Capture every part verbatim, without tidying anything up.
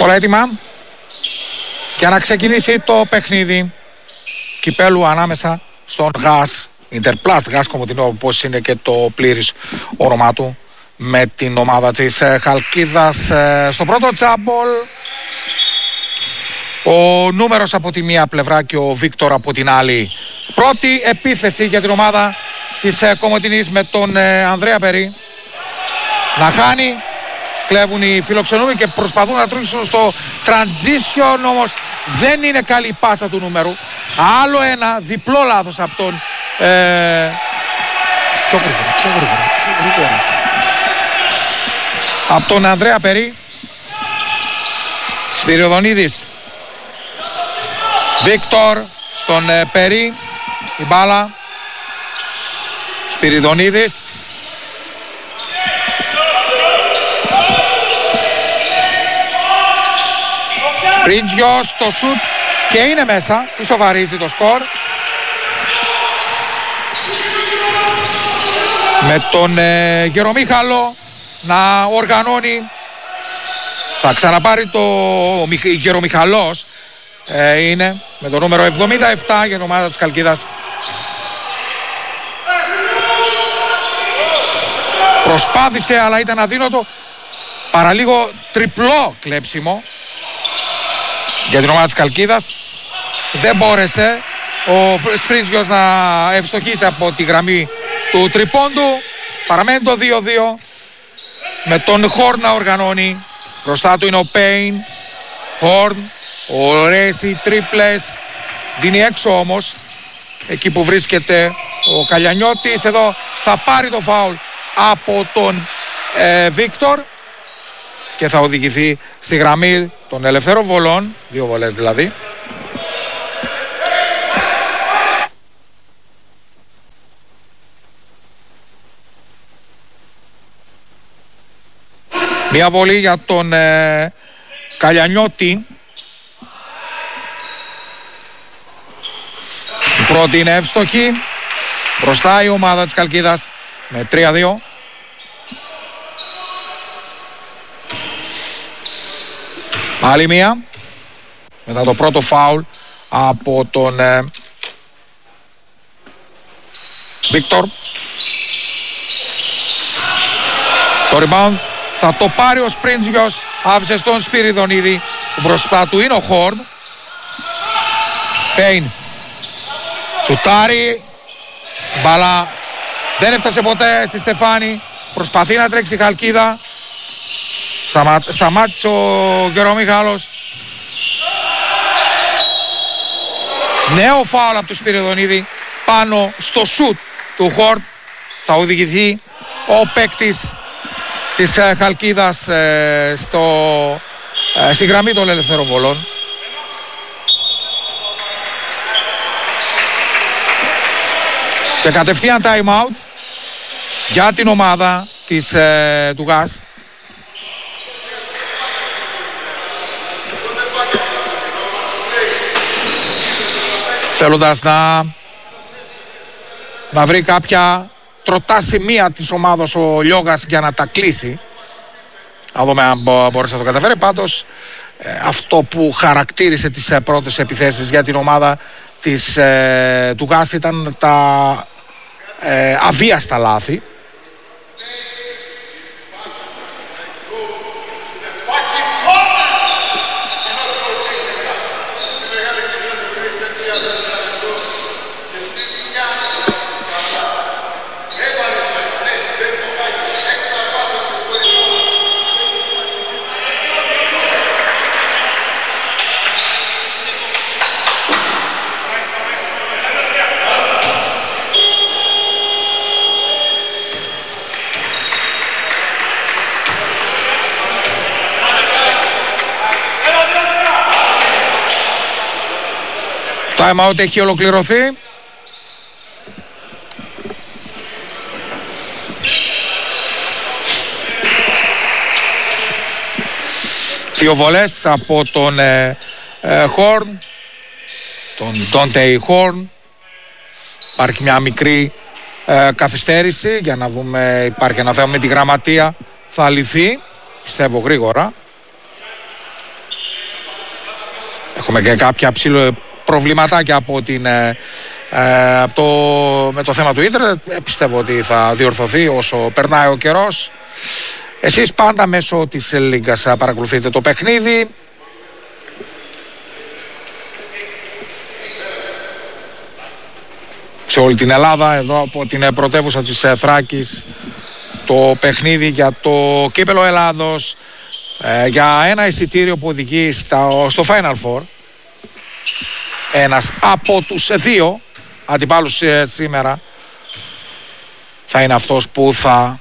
Τώρα έτοιμα για να ξεκινήσει το παιχνίδι κυπέλου ανάμεσα στον ΓΑΣ, Interplast ΓΑΣ Κομωτινό, όπως είναι και το πλήρης όνομά του, με την ομάδα της Χαλκίδας. Στο πρώτο τζάμπολ ο νούμερος από τη μία πλευρά και ο Βίκτορ από την άλλη. Πρώτη επίθεση για την ομάδα της Κομωτινής με τον Ανδρέα Περί να χάνει. Κλέβουν οι φιλοξενούμενοι και προσπαθούν να τρέξουν στο transition, όμως δεν είναι καλή η πάσα του νούμερου. Άλλο ένα διπλό λάθος από τον ε... πιο γρήγορα, πιο γρήγορα, πιο γρήγορα. από τον Ανδρέα Περί. Σπυριδονίδης, Βίκτορ στον ε, Περί, η μπάλα. Σπυριδονίδης, Σπρίντζιος στο σουτ και είναι μέσα, ισοβαρίζει το σκορ. Με τον ε, Γερομίχαλο να οργανώνει. Θα ξαναπάρει το ο Γερομιχαλός, ε, είναι με το νούμερο εβδομήντα επτά για την ομάδα της Χαλκίδας. Προσπάθησε αλλά ήταν αδύνατο. Παραλίγο τριπλό κλέψιμο για την ομάδα της Χαλκίδας. Δεν μπόρεσε ο Σπρίντζιος να ευστοχίσει από τη γραμμή του τριπώντου. Παραμένει το δύο δύο με τον Χόρν να οργανώνει. Μπροστά του είναι ο Πέιν. Χόρν, ωραίες οι τρίπλες. Δίνει έξω όμως εκεί που βρίσκεται ο Καλιανιώτης. Εδώ θα πάρει το φάουλ από τον ε, Βίκτορ και θα οδηγηθεί στη γραμμή των ελευθέρων βολών. Δύο βολές δηλαδή. Μια βολή για τον ε, Καλιανιώτη. Η πρώτη είναι εύστοχη. Μπροστά η ομάδα της Χαλκίδας με τρία δύο. Άλλη μία. Μετά το πρώτο φάουλ από τον ε, Βίκτορ. Το rebound θα το πάρει ο Σπρίντζιος. Άφησε στον Σπυριδονίδη. Μπροστά του είναι ο Χόρν. Πέιν. Σουτάρει. Μπαλά δεν έφτασε ποτέ στη Στεφάνη. Προσπαθεί να τρέξει η Χαλκίδα. Σταμα... Σταμάτησε ο Γερομίχαλος. Νέο φάουλ από τον Σπυριδονίδη πάνω στο σουτ του Χόρν. Θα οδηγηθεί ο παίκτης της ε, Χαλκίδας ε, στο, ε, στη γραμμή των ελευθερών βολών. Και κατευθείαν time out για την ομάδα της, ε, του ΓΑΣ. Θέλοντας να, να βρει κάποια τροτά σημεία της ομάδος ο Λιώγας για να τα κλείσει. Να δούμε αν μπορέσει να το καταφέρει. Πάντως ε, αυτό που χαρακτήρισε τις ε, πρώτες επιθέσεις για την ομάδα της, ε, του ΓΑΣ ήταν τα ε, αβίαστα λάθη. Time out έχει ολοκληρωθεί. Δύο βολές από τον ε, ε, Χόρν, τον Ντόντεϊ Χόρν. Υπάρχει μια μικρή ε, καθυστέρηση για να δούμε, υπάρχει ένα θέμα με τη γραμματεία. Θα λυθεί, πιστεύω γρήγορα. Έχουμε και κάποια ψηλό προβληματάκια από την, ε, ε, από το, με το θέμα του ίντερνετ. Ε, πιστεύω ότι θα διορθωθεί όσο περνάει ο καιρός. Εσείς πάντα μέσω της Λίγκας παρακολουθείτε το παιχνίδι. Σε όλη την Ελλάδα, εδώ από την πρωτεύουσα της Θράκης, το παιχνίδι για το κύπελλο Ελλάδος, ε, για ένα εισιτήριο που οδηγεί στα, στο Final Four. Ένας από τους δύο αντιπάλους ε, σήμερα θα είναι αυτός που θα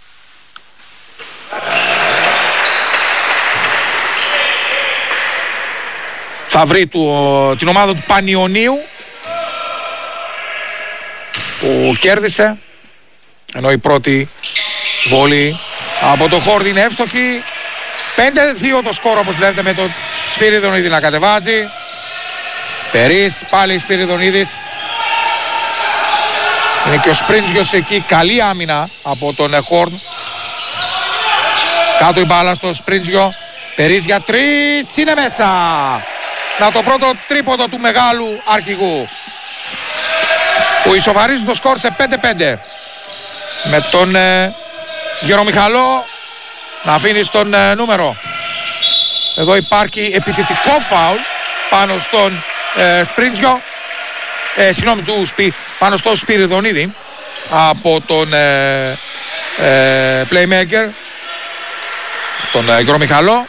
θα βρει του, την ομάδα του Πανιωνίου που κέρδισε, ενώ η πρώτη βολή από το Χόρδι είναι εύστοχη. πέντε δύο το σκορ, όπως βλέπετε, με τον Σπυριδονίδη να κατεβάζει. Περίς, πάλι Σπυριδονίδης. Είναι και ο Σπρίντζιος εκεί, καλή άμυνα από τον Χόρν. Κάτω η μπάλα στο Σπρίντζιο. Περίς για τρεις, είναι μέσα. Να, το πρώτο τρίποντο του μεγάλου αρχηγού, που ισοφαρίζει το σκορ σε πέντε πέντε. Με τον ε, Γερομιχαλό να αφήνει στον ε, νούμερο. Εδώ υπάρχει επιθετικό φάουλ πάνω στον ε, Σπρίντζιο. Ε, συγγνώμη, του Σπι, πάνω στο Σπυριδονίδη από τον ε, ε, playmaker, τον ε, Γερομιχαλό.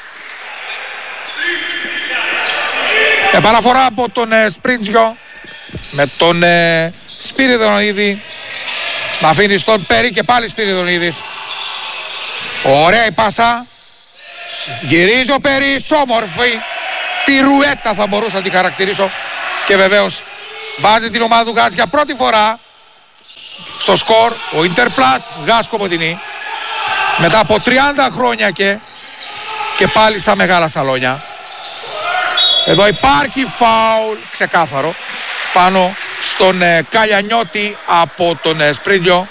Επαναφορά από τον ε, Σπρίντζιο με τον ε, Σπυριδονίδη να αφήνει στον Περί και πάλι Σπυριδονίδης. Ωραία η πάσα. Γυρίζει ο Περίς, όμορφη πυρουέτα θα μπορούσα να τη χαρακτηρίσω. Και βεβαίως βάζει την ομάδα του Γκάς για πρώτη φορά στο σκορ. Ο Ιντερπλάστ Γκάς Κομοτηνή, μετά από τριάντα χρόνια και, και πάλι στα μεγάλα σαλόνια. Εδώ υπάρχει φάουλ ξεκάθαρο πάνω στον ε, Καλιανιώτη από τον ε, Σπρίντζιο.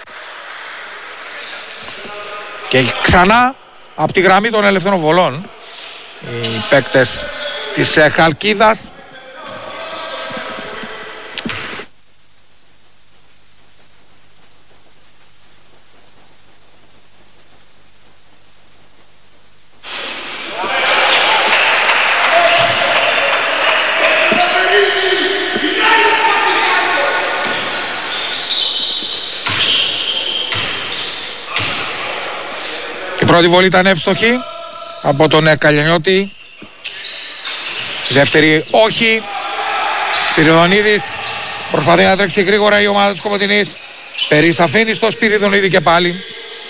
Και ξανά από τη γραμμή των ελευθερών βολών οι παίκτες της ε, Χαλκίδας. Η πρώτη βολή ήταν εύστοχη από τον Καλιανιώτη. Η δεύτερη όχι. Σπυριδονίδης προσπαθεί να τρέξει γρήγορα η ομάδα της Κομοτηνής. Περίς αφήνει στο Σπυριδονίδη και πάλι.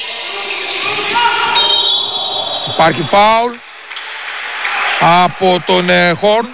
Υπάρχει φάουλ από τον ε, Χόρν.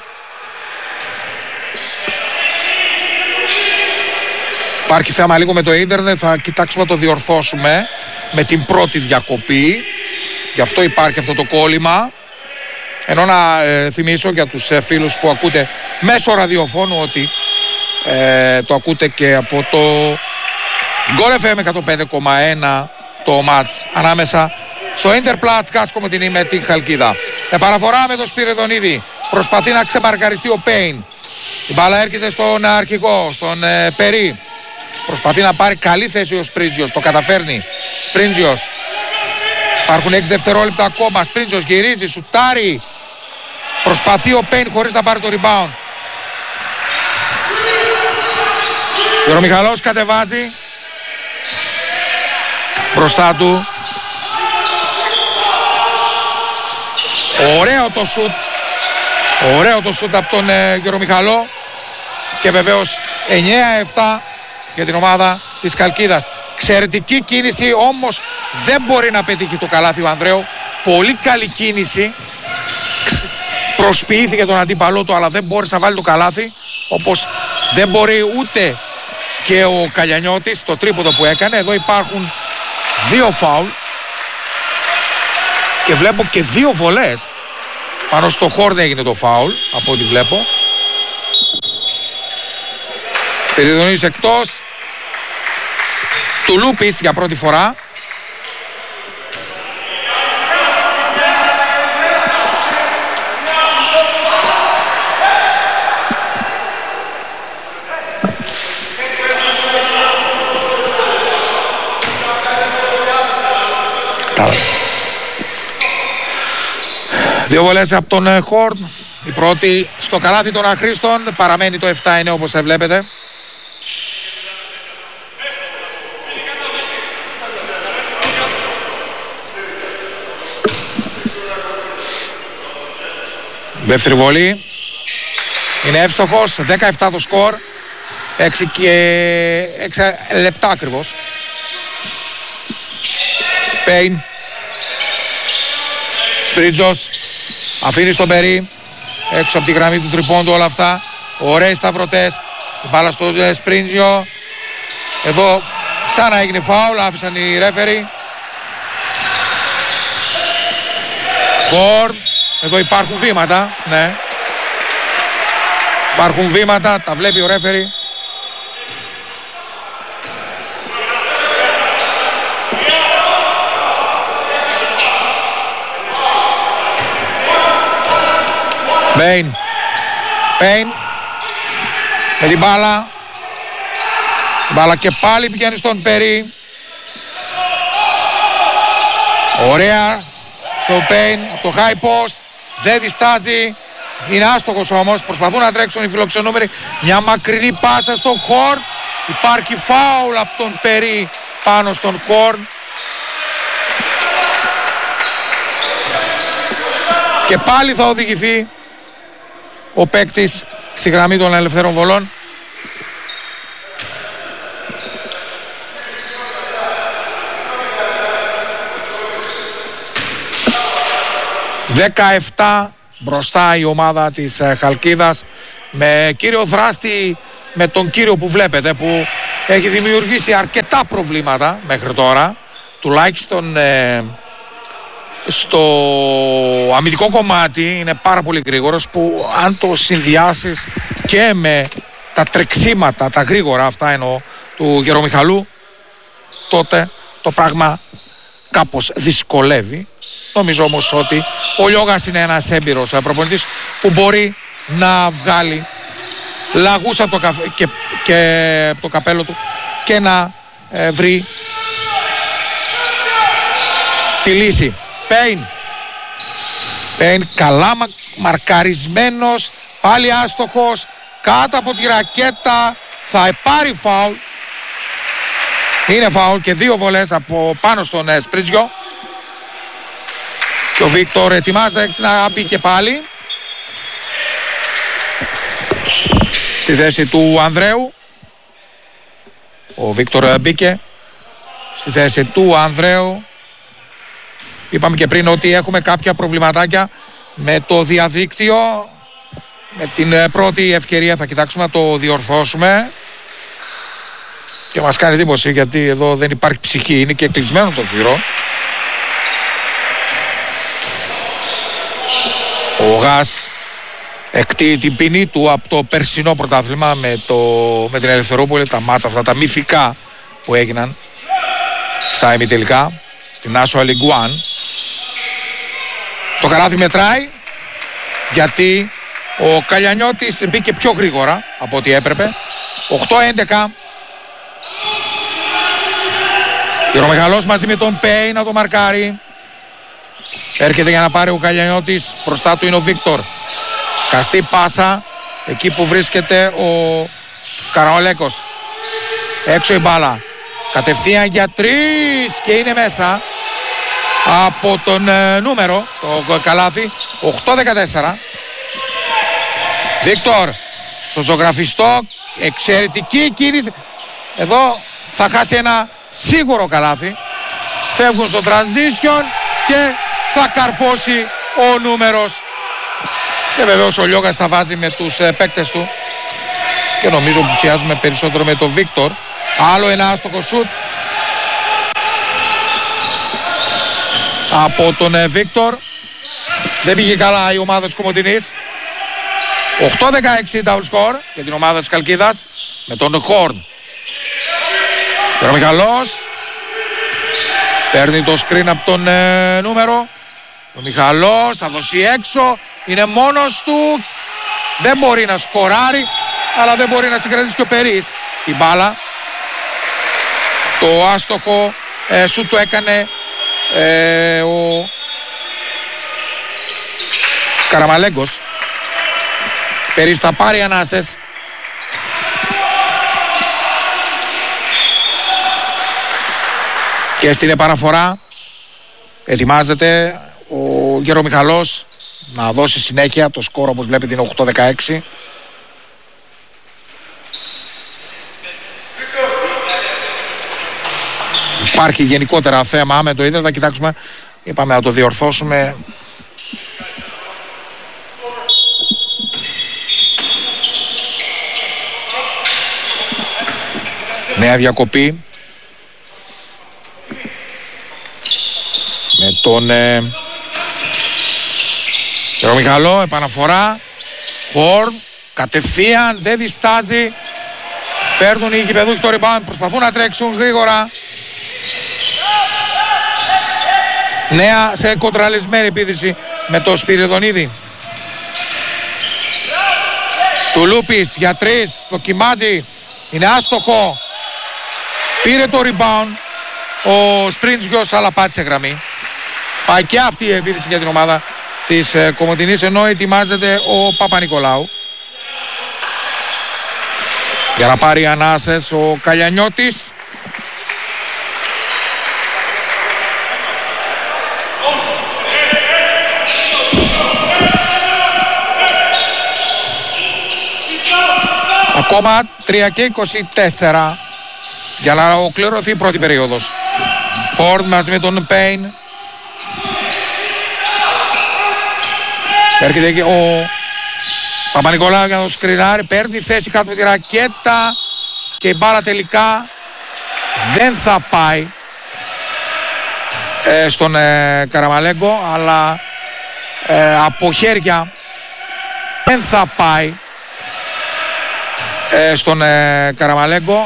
Υπάρχει θέμα λίγο με το ίντερνετ, θα κοιτάξουμε να το διορθώσουμε με την πρώτη διακοπή. Γι' αυτό υπάρχει αυτό το κόλλημα. Ενώ να ε, θυμίσω για τους ε, φίλους που ακούτε μέσω ραδιοφώνου ότι ε, το ακούτε και από το Γκολ εφ εμ εκατόν πέντε κόμμα ένα το μάτς ανάμεσα στο Ιντερπλάστ Γκάς Κομοτηνή με την Χαλκίδα. Επαναφορά με τον Σπυριδονίδη. Προσπαθεί να ξεμαρκαριστεί ο Πέιν. Η μπάλα έρχεται στον αρχηγό, στον ε, Περί. Προσπαθεί να πάρει καλή θέση ο Σπρίντζιος. Το καταφέρνει. Σπρίντζιος. Υπάρχουν έξι δευτερόλεπτα ακόμα. Σπρίντζιος γυρίζει, σουτάρει. Προσπαθεί ο Πέιν χωρίς να πάρει το rebound. Ο Μιχαλός κατεβάζει. Μπροστά του. Ωραίο το σουτ. Ωραίο το σουτ από τον ε, Γερομιχαλό. Και βεβαίως εννιά επτά για την ομάδα της Χαλκίδας. Εξαιρετική κίνηση, όμως δεν μπορεί να πετύχει το καλάθι ο Ανδρέου. Πολύ καλή κίνηση. Προσποιήθηκε τον αντίπαλό του, αλλά δεν μπόρεσε να βάλει το καλάθι. Όπως δεν μπορεί ούτε και ο Καλιανιώτης, το τρίποντο που έκανε. Εδώ υπάρχουν δύο φάουλ. Και βλέπω και δύο βολές. Πάνω στο Χόρν έγινε το φάουλ, από ό,τι βλέπω. Σπυριδονίδης εκτός. Του Λούπης για πρώτη φορά. Δύο βολές από τον Χόρν. Η πρώτη στο καλάθι των αχρήστων. Παραμένει το επτά εννέα όπως βλέπετε. Δεύτερη βολή. Είναι εύστοχος. δέκα επτά το σκορ. έξι και έξι λεπτά ακριβώς. Πέιν. Σπρίτζος. Αφήνει στον Περί. Έξω από τη γραμμή του τριπώντου όλα αυτά. Ωραίοι σταυρωτές. Η μπάλα στο Σπρίτζιο. Εδώ σαν να έγινε φάουλ. Άφησαν οι ρέφεροι. Χόρν. Εδώ υπάρχουν βήματα. Ναι. Υπάρχουν βήματα. Τα βλέπει ο ρέφερη. Μπέιν. Πέιν. Με την μπάλα. Η μπάλα και πάλι πηγαίνει στον Περί. Ωραία. Στο Πέιν. Από το high post. Δεν διστάζει. Είναι άστοχος όμως. Προσπαθούν να τρέξουν οι φιλοξενούμενοι. Μια μακρινή πάσα στον Χόρν. Υπάρχει φάουλ από τον Περί πάνω στον Χόρν. Και πάλι θα οδηγηθεί ο παίκτης στη γραμμή των ελευθέρων βολών. δεκαεπτά μπροστά η ομάδα της Χαλκίδας με κύριο δράστη, με τον κύριο που βλέπετε, που έχει δημιουργήσει αρκετά προβλήματα μέχρι τώρα, τουλάχιστον ε, στο αμυντικό κομμάτι είναι πάρα πολύ γρήγορος, που αν το συνδυάσεις και με τα τρεξίματα, τα γρήγορα αυτά εννοώ, του Γερομιχαλού, τότε το πράγμα κάπως δυσκολεύει. Νομίζω όμως ότι ο Λιώγας είναι ένας έμπειρος προπονητής που μπορεί να βγάλει λαγούς από το, καφέ, και, και το καπέλο του και να ε, βρει τη λύση. Πέιν. Πέιν καλά μα, μαρκαρισμένος, πάλι άστοχος, κάτω από τη ρακέτα, θα πάρει φάουλ. Είναι φάουλ και δύο βολές από πάνω στον ε, Σπρίτζιο. Και ο Βίκτορ ετοιμάζεται να μπει και πάλι στη θέση του Ανδρέου. Ο Βίκτορ μπήκε στη θέση του Ανδρέου. Είπαμε και πριν ότι έχουμε κάποια προβληματάκια με το διαδίκτυο. Με την πρώτη ευκαιρία θα κοιτάξουμε να το διορθώσουμε. Και μας κάνει εντύπωση γιατί εδώ δεν υπάρχει ψυχή, είναι και κλεισμένο το θύρο. Ο Γας εκτείει την ποινή του από το περσινό πρωτάθλημα με, το, με την Ελευθερούπολη, τα μάτσα αυτά, τα μυθικά που έγιναν στα ημιτελικά, στην National League One. Το καλάθι μετράει γιατί ο Καλιανιώτης μπήκε πιο γρήγορα από ό,τι έπρεπε. οκτώ έντεκα. Γερομεγαλός μαζί με τον Πέι να το μαρκάρει. Έρχεται για να πάρει ο Καλιανιώτης, μπροστά του είναι ο Βίκτορ. Σκαστή πάσα, εκεί που βρίσκεται ο Καραολέκος. Έξω η μπάλα, κατευθείαν για τρεις και είναι μέσα από τον ε, νούμερο, το καλάθι, οκτώ δεκατέσσερα. Βίκτορ, στο ζωγραφιστό, εξαιρετική κίνηση. Εδώ θα χάσει ένα σίγουρο καλάθι. Φεύγουν στο transition και θα καρφώσει ο νούμερος. Και βεβαίως ο Λιώγας θα βάζει με τους ε, παίκτες του. Και νομίζω που ψιάζουμε περισσότερο με τον Βίκτορ. Άλλο ένα άστοχο σουτ από τον ε, Βίκτορ. Δεν πήγε καλά η ομάδα της Κομοτηνής. οκτώ δεκαέξι double score για την ομάδα της Καλκίδας με τον Χόρν. Γερομιχαλός παίρνει το screen από τον ε, νούμερο. Ο Μιχαλός θα δώσει έξω. Είναι μόνος του. Δεν μπορεί να σκοράρει, αλλά δεν μπορεί να συγκρατήσει και ο Περής την μπάλα. Το άστοχο ε, σου το έκανε ε, ο Καραμαλέγκος. Περίπου θα πάρει ανάσες. Και στην επαναφορά ετοιμάζεται ο Γερομιχαλός να δώσει συνέχεια. Το σκορ όπως βλέπετε είναι οκτώ δεκαέξι. Υπάρχει γενικότερα θέμα με το ίδιο, θα κοιτάξουμε, είπαμε να το διορθώσουμε. Νέα διακοπή με τον ε, Γερομιχαλό, επαναφορά. Χορν, κατευθείαν, δεν διστάζει. Παίρνουν οι γηπεδούχοι το rebound, προσπαθούν να τρέξουν γρήγορα. Νέα σε κοντραλισμένη επίθεση με το Σπυριδονίδη. Τουλούπης για τρεις, δοκιμάζει, είναι άστοχο. Πήρε το rebound ο Σπρίντσγιος, αλλά πάτησε γραμμή. Πάει και αυτή η επίθεση για την ομάδα της ε, Κομοτηνής, ενώ ετοιμάζεται ο Παπα-Νικολάου για να πάρει ανάσες ο Καλιανιώτης. Ακόμα τρία και είκοσι τέσσερα για να ολοκληρωθεί η πρώτη περίοδος. Χόρν μαζί με τον Πέιν. Έρχεται και ο Παπα-Νικολάου για να το σκρινάρει. Παίρνει θέση κάτω με τη ρακέτα και η μπάλα τελικά δεν θα πάει ε, στον ε, Καραμαλέγκο, αλλά ε, από χέρια δεν θα πάει ε, στον ε, Καραμαλέγκο.